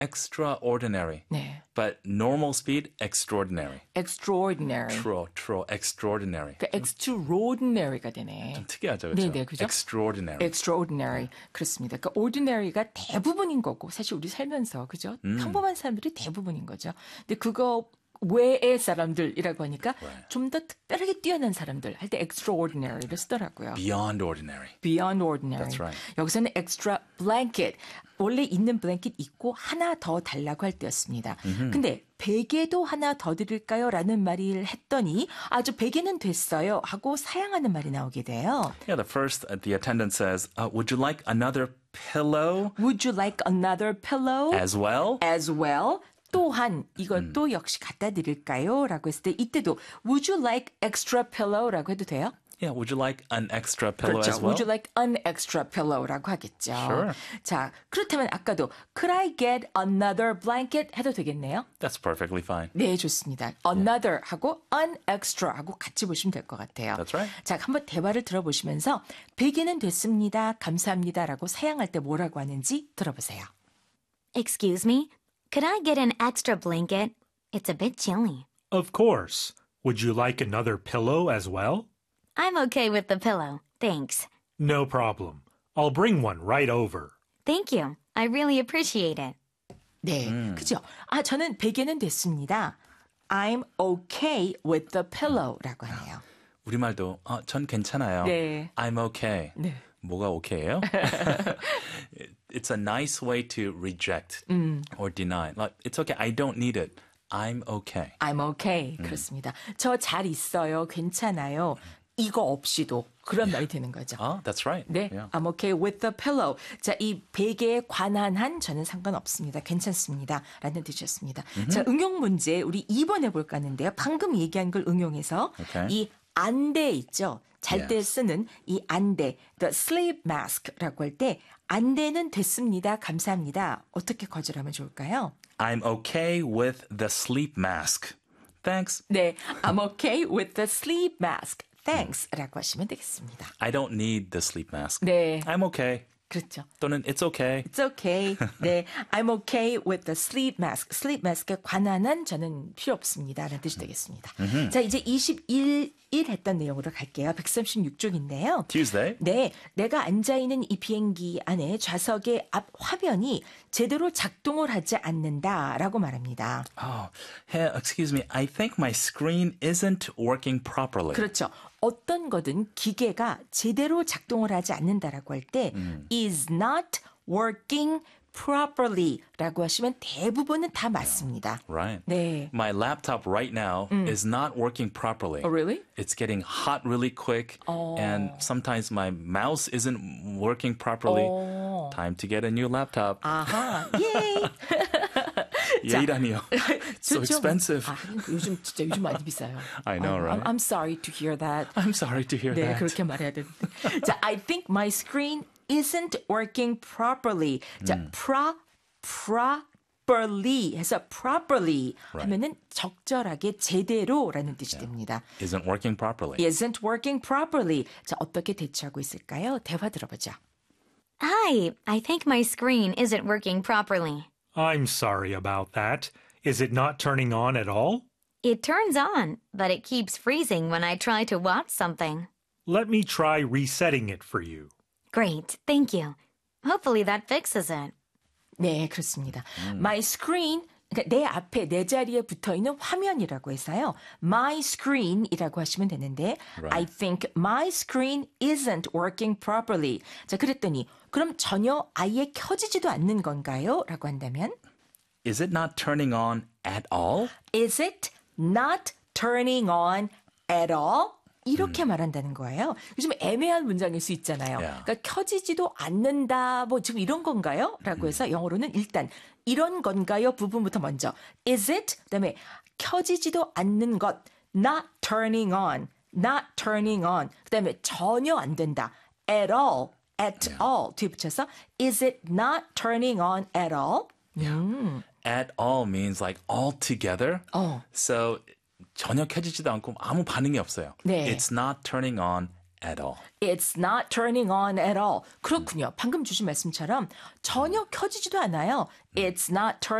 extraordinary. 네. But normal speed, extraordinary. extraordinary. True, extraordinary. 그러니까 extraordinary가 되네. 좀 특이하죠, 그렇죠? 네네, 그죠? extraordinary. extraordinary. 그렇습니다. 그러니까 ordinary가 대부분인 거고 사실 우리 살면서 그죠? 평범한 사람들이 대부분인 거죠. 근데 그거 외의 사람들이라고 하니까 Right. 좀 더 특별하게 뛰어난 사람들 할 때 extraordinary를 쓰더라고요. Beyond ordinary. Beyond ordinary. That's right. 여기서는 extra blanket. 원래 있는 블랭킷 있고 하나 더 달라고 할 때였습니다. 근데 베개도 하나 더 드릴까요? 라는 말을 했더니 아주 베개는 됐어요 하고 사양하는 말이 나오게 돼요. Yeah, the attendant says, would you like another pillow Would you like another pillow? as well? As well. 또한 이것도 역시 갖다 드릴까요? 라고 했을 때 이때도 Would you like extra pillow? 라고 해도 돼요? Yeah, would you like an extra pillow 그렇죠. as well? Would you like an extra pillow라고 하겠죠. Sure. 자, 그렇다면 아까도 Could I get another blanket? 해도 되겠네요. That's perfectly fine. 네, 좋습니다. Another 하고 an extra 하고 같이 보시면 될 것 같아요. That's right. 자, 한번 대화를 들어보시면서 베개는 됐습니다. 감사합니다라고 사양할 때 뭐라고 하는지 들어보세요. Excuse me, could I get an extra blanket? It's a bit chilly. Of course. Would you like another pillow as well? I'm okay with the pillow, thanks. No problem. I'll bring one right over. Thank you. I really appreciate it. 네, 그죠? 아, 저는 베개는 됐습니다. I'm okay with the pillow라고 하네요. 우리말도 전 괜찮아요. 네. I'm okay. 네. 뭐가 okay예요? It's a nice way to reject or deny. Like, it's okay. I don't need it. I'm okay. I'm okay. 그렇습니다. 저 잘 있어요. 괜찮아요. 이거 없이도 그런 말이 되는 거죠. That's right. 네, Yeah. I'm okay with the pillow. 자, 이 베개에 관한 한 저는 상관없습니다. 괜찮습니다. 라는 뜻이었습니다. 자, 응용 문제 우리 2번 해볼까 하는데요. 방금 얘기한 걸 응용해서 Okay. 이 안대 있죠. 잘 때 Yes. 쓰는 이 안대, the sleep mask라고 할 때 안대는 됐습니다. 감사합니다. 어떻게 거절하면 좋을까요? I'm okay with the sleep mask. Thanks. 네, I'm okay with the sleep mask. Thanks. 라고 하시면 되겠습니다. I don't need the sleep mask. 네, I'm okay. 그렇죠. 또는 it's okay. It's okay. 네, I'm okay with the sleep mask. sleep mask에 관한 한 저는 필요 없습니다. 라는 뜻이 되겠습니다. 자, 이제 21일 했던 내용으로 갈게요. 136쪽인데요. Tuesday. 네, 내가 앉아있는 이 비행기 안에 좌석의 앞 화면이 제대로 작동을 하지 않는다라고 말합니다. Hey, excuse me. I think my screen isn't working properly. 그렇죠. 어떤 거든 기계가 제대로 작동을 하지 않는다라고 할 때 is not working properly라고 하시면 대부분은 다 맞습니다. Right. 네. My laptop right now is not working properly. Oh, really? It's getting hot really quick, and sometimes my mouse isn't working properly. Time to get a new laptop. 아하, 예. 예의라니요. So expensive. 아, 요즘 진짜 요즘 많이 비싸요. I know, right? I'm sorry to hear that. I'm sorry to hear 네, that. 그렇게 말해야 되는데. 자, I think my screen isn't working properly. 자, properly 해서 properly 하면은 적절하게 제대로라는 뜻이 됩니다. Isn't working properly. Isn't working properly. 자, 어떻게 대처하고 있을까요? 대화 들어보죠. Hi, I think my screen isn't working properly. I'm sorry about that. Is it not turning on at all? It turns on, but it keeps freezing when I try to watch something. Let me try resetting it for you. Great, thank you. Hopefully that fixes it. 네, 그렇습니다. My screen, 그러니까 내 앞에 내 자리에 붙어있는 화면이라고 해서요. My screen이라고 하시면 되는데 Right. I think my screen isn't working properly. 자, 그랬더니 그럼 전혀 아예 켜지지도 않는 건가요? 라고 한다면 Is it not turning on at all? Is it not turning on at all? 이렇게 말한다는 거예요. 요즘 애매한 문장일 수 있잖아요. Yeah. 그러니까 켜지지도 않는다. 뭐 지금 이런 건가요? 라고 해서 영어로는 일단 이런 건가요? 부분부터 먼저 is it? 그다음에 켜지지도 않는 것 not turning on. not turning on. 그다음에 전혀 안 된다. at all. at all. 뒤에 붙여서 is it not turning on at all? At all means like all together. So 전혀 켜지지도 않고 아무 반응이 없어요. 네. It's not turning on at all. It's not turning on at all. 그렇군요. 방금 주신 말씀처럼 전혀 켜지지도 않아요. It's not